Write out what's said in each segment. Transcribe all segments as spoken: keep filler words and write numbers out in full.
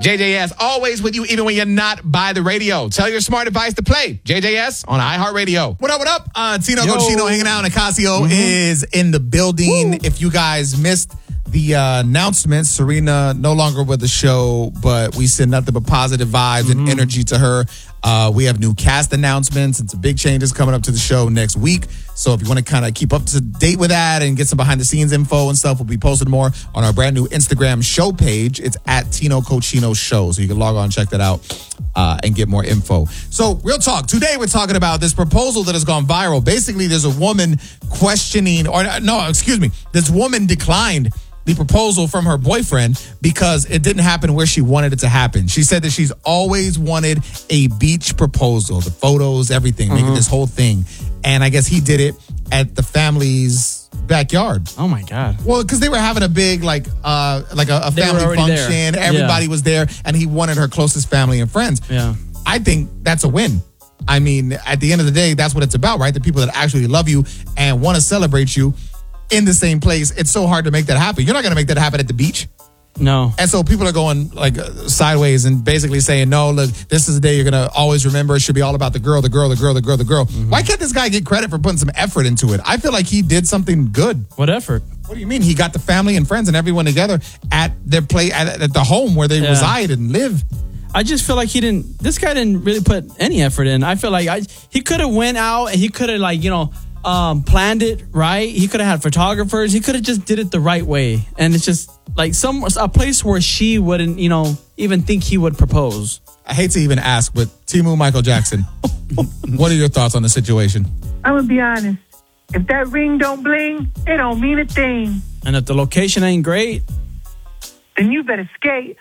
J J S, always with you, even when you're not by the radio. Tell your smart device to play. J J S on iHeartRadio. What up, what up? Uh, Tino Yo. Cochino hanging out, and Ocasio Mm-hmm. is in the building. Woo. If you guys missed the uh, announcement, Serena no longer with the show, but we send nothing but positive vibes Mm-hmm. and energy to her. Uh, we have new cast announcements and some big changes coming up to the show next week. So if you want to kind of keep up to date with that and get some behind the scenes info and stuff, we'll be posting more on our brand new Instagram show page. It's at Tino Cochino Show. So you can log on and check that out uh, and get more info. So real talk. Today we're talking about this proposal that has gone viral. Basically, there's a woman questioning, or no, excuse me, this woman declined the proposal from her boyfriend because it didn't happen where she wanted it to happen. She said that she's always wanted a beach proposal, the photos, everything, Mm-hmm. making this whole thing. And I guess he did it at the family's backyard. Oh my God. Well, because they were having a big, like, uh, like a, a They were family already there. function. Everybody Yeah. was there, and he wanted her closest family and friends. Yeah. I think that's a win. I mean, at the end of the day, that's what it's about, right? The people that actually love you and want to celebrate you in the same place. It's so hard to make that happen. You're not going to make that happen at the beach. No. And so people are going like uh, sideways and basically saying, no, look, this is the day you're going to always remember. It should be all about the girl, the girl, the girl, the girl, the girl. Mm-hmm. Why can't this guy get credit for putting some effort into it? I feel like he did something good. What effort? What do you mean? He got the family and friends and everyone together at their play at, at the home where they Yeah. reside and live. I just feel like he didn't, this guy didn't really put any effort in. I feel like I, he could have went out and he could have like, you know, um, planned it right. He could have had photographers. He could have just did it the right way. And it's just like some, a place where she wouldn't, you know, even think he would propose. I hate to even ask, but Timu Michael Jackson, what are your thoughts on the situation? I'm gonna be honest. If that ring don't bling, it don't mean a thing. And if the location ain't great, Then you better skate.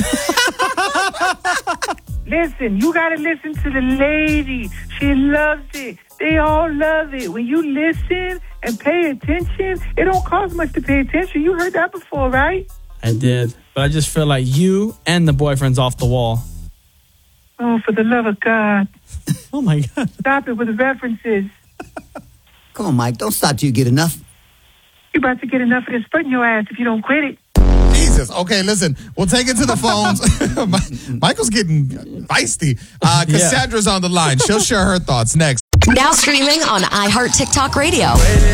Listen, you gotta listen to the lady. She loves it. They all love it. When you listen and pay attention, it don't cost much to pay attention. You heard that before, right? I did. But I just feel like you and the boyfriend's off the wall. Oh, for the love of God. Oh my God. Stop it with the references. Come on, Mike. Don't stop till you get enough. You about to get enough of this foot in your ass if you don't quit it. Jesus. Okay, listen. We'll take it to the phones. Michael's getting feisty. Uh, Cassandra's on the line. She'll share her thoughts next. Now streaming on iHeart TikTok Radio.